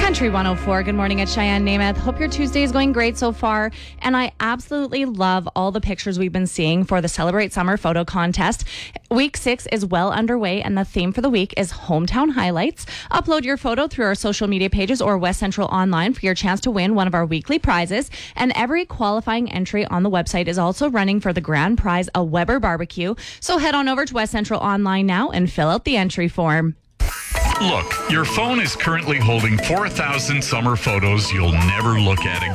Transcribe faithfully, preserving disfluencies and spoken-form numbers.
Country one oh four. Good morning, it's Cheyenne Namath. Hope your Tuesday is going great so far. And I absolutely love all the pictures we've been seeing for the Celebrate Summer photo contest. Week six is well underway, and the theme for the week is hometown highlights. Upload your photo through our social media pages or West Central Online for your chance to win one of our weekly prizes. And every qualifying entry on the website is also running for the grand prize, a Weber barbecue. So head on over to West Central Online now and fill out the entry form. Look, your phone is currently holding four thousand summer photos you'll never look at again.